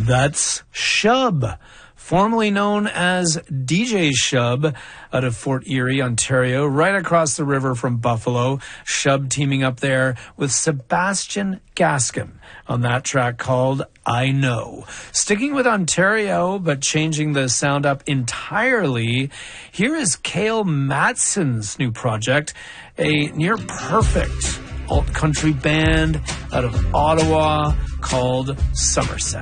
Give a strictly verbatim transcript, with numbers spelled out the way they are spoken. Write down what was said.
That's Shub, formerly known as D J Shub, out of Fort Erie, Ontario, right across the river from Buffalo. Shub teaming up there with Sebastian Gaskin on that track called I Know. Sticking with Ontario, but changing the sound up entirely, here is Kale Matson's new project, a near-perfect alt-country band out of Ottawa called Somerset.